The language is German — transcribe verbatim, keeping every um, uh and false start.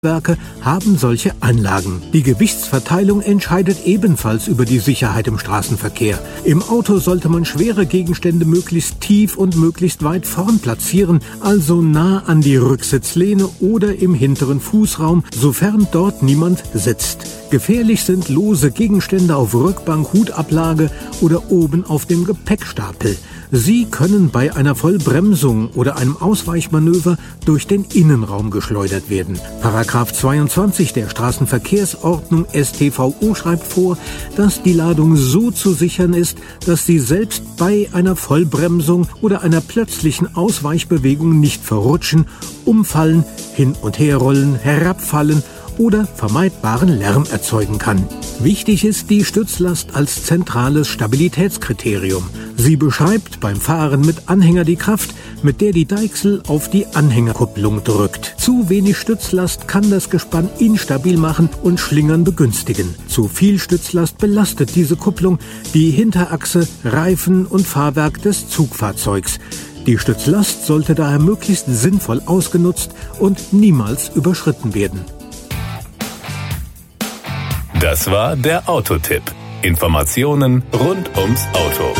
Werke haben solche Anlagen. Die Gewichtsverteilung entscheidet ebenfalls über die Sicherheit im Straßenverkehr. Im Auto sollte man schwere Gegenstände möglichst tief und möglichst weit vorn platzieren, also nah an die Rücksitzlehne oder im hinteren Fußraum, sofern dort niemand sitzt. Gefährlich sind lose Gegenstände auf Rückbank, Hutablage oder oben auf dem Gepäckstapel. Sie können bei einer Vollbremsung oder einem Ausweichmanöver durch den Innenraum geschleudert werden. Paragraph zweiundzwanzig der Straßenverkehrsordnung S t V O schreibt vor, dass die Ladung so zu sichern ist, dass sie selbst bei einer Vollbremsung oder einer plötzlichen Ausweichbewegung nicht verrutschen, umfallen, hin und herrollen, herabfallen oder vermeidbaren Lärm erzeugen kann. Wichtig ist die Stützlast als zentrales Stabilitätskriterium. Sie beschreibt beim Fahren mit Anhänger die Kraft, mit der die Deichsel auf die Anhängerkupplung drückt. Zu wenig Stützlast kann das Gespann instabil machen und Schlingern begünstigen. Zu viel Stützlast belastet diese Kupplung die Hinterachse, Reifen und Fahrwerk des Zugfahrzeugs. Die Stützlast sollte daher möglichst sinnvoll ausgenutzt und niemals überschritten werden. Das war der Autotipp. Informationen rund ums Auto.